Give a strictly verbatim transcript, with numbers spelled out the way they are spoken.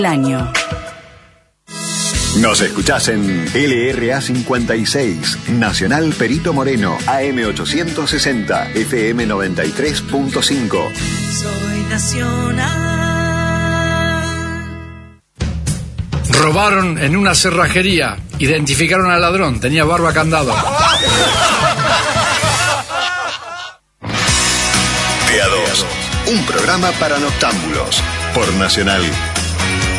El año. Nos escuchás en L R A cincuenta y seis, Nacional Perito Moreno, A M ochocientos sesenta, F M noventa y tres punto cinco. Soy nacional. Robaron en una cerrajería. Identificaron al ladrón. Tenía barba candado. De a dos, un programa para noctámbulos por Nacional.